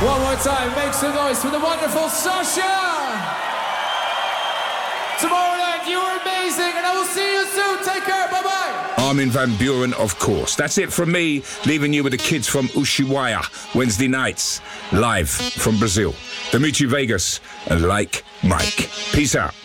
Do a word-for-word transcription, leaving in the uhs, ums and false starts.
One more time, make some noise for the wonderful Sasha! Tomorrow night, you are amazing, and I will see you soon. Take care, bye-bye. Armin van Buuren, of course. That's it from me, leaving you with the kids from Ushuaia, Wednesday nights, live from Brazil. Dimitri Vegas and Like Mike. Peace out.